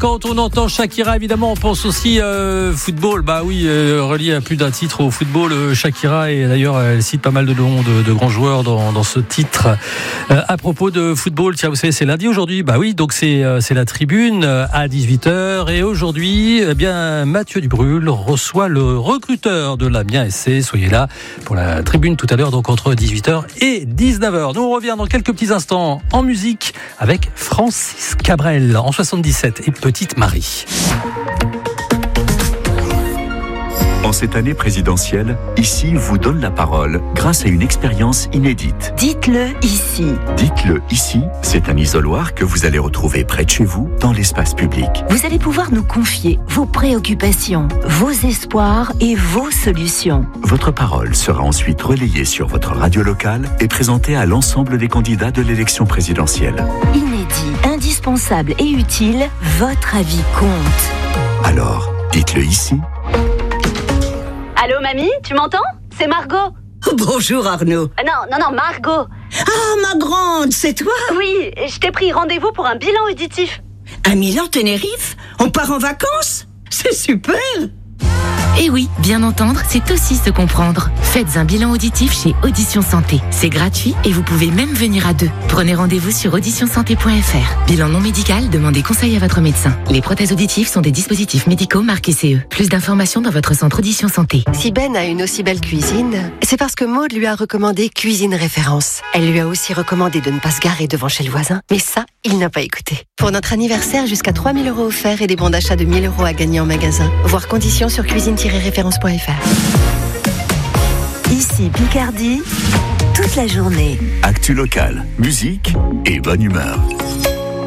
quand on entend Shakira, évidemment, on pense aussi football. Bah oui, relié à plus d'un titre au football, Shakira, et d'ailleurs, elle cite pas mal de noms de grands joueurs dans ce titre. À propos de football, tiens, vous savez, c'est lundi aujourd'hui. Bah oui, donc c'est la tribune à 18h. Et aujourd'hui, eh bien, Mathieu Dubrul reçoit le recruteur de l'Amiens SC. Soyez là pour la tribune tout à l'heure, donc entre 18h et 19h. Nous, on revient dans quelques petits instants en musique avec Francis Cabrel en 77 et Petite Marie. En cette année présidentielle, Ici vous donne la parole grâce à une expérience inédite. Dites-le ici. Dites-le ici, c'est un isoloir que vous allez retrouver près de chez vous, dans l'espace public. Vous allez pouvoir nous confier vos préoccupations, vos espoirs et vos solutions. Votre parole sera ensuite relayée sur votre radio locale et présentée à l'ensemble des candidats de l'élection présidentielle. Inédit, indispensable et utile, votre avis compte. Alors, dites-le ici. Allô, mamie, tu m'entends? C'est Margot. Bonjour Arnaud. Non, Margot. Ah, ma grande, c'est toi? Oui, je t'ai pris rendez-vous pour un bilan auditif. À Milan-Tenerife? On part en vacances? C'est super! Et oui, bien entendre, c'est aussi se comprendre. Faites un bilan auditif chez Audition Santé. C'est gratuit et vous pouvez même venir à deux. Prenez rendez-vous sur auditionsanté.fr. Bilan non médical, demandez conseil à votre médecin. Les prothèses auditives sont des dispositifs médicaux marqués CE. Plus d'informations dans votre centre Audition Santé. Si Ben a une aussi belle cuisine, c'est parce que Maude lui a recommandé Cuisine Référence. Elle lui a aussi recommandé de ne pas se garer devant chez le voisin. Mais ça, il n'a pas écouté. Pour notre anniversaire, jusqu'à 3 000 € offerts et des bons d'achat de 1 000 € à gagner en magasin. Voir conditions sur cuisine-référence.fr. Ici Picardie, toute la journée. Actu locale, musique et bonne humeur.